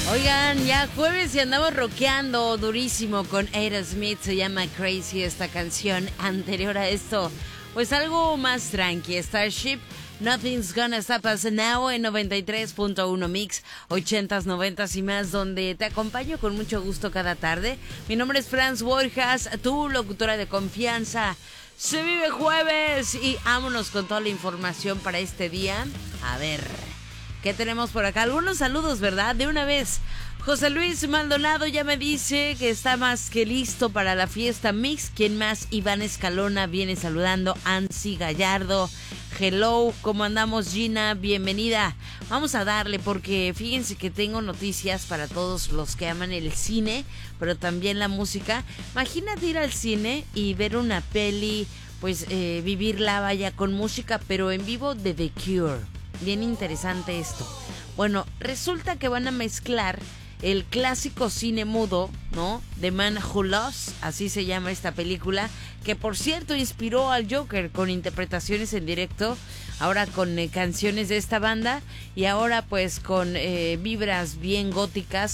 Oigan, ya jueves y andamos rockeando durísimo con Aerosmith. Se llama Crazy esta canción. Anterior a esto, pues algo más tranqui. Starship, Nothing's Gonna Stop Us Now en 93.1 Mix, 80s, 90s y más, donde te acompaño con mucho gusto cada tarde. Mi nombre es Franz Borjas, tu locutora de confianza. Se vive jueves y vámonos con toda la información para este día. A ver, ¿qué tenemos por acá? Algunos saludos, ¿verdad? De una vez. José Luis Maldonado ya me dice que está más que listo para la fiesta mix. ¿Quién más? Iván Escalona viene saludando. Ansi Gallardo. Hello, ¿cómo andamos, Gina? Bienvenida. Vamos a darle porque fíjense que tengo noticias para todos los que aman el cine, pero también la música. Imagínate ir al cine y ver una peli, pues vivirla, vaya, con música, pero en vivo de The Cure. Bien interesante esto. Bueno, resulta que van a mezclar el clásico cine mudo, ¿no? The Man Who Lost, así se llama esta película, que por cierto inspiró al Joker con interpretaciones en directo, ahora con canciones de esta banda y ahora pues con vibras bien góticas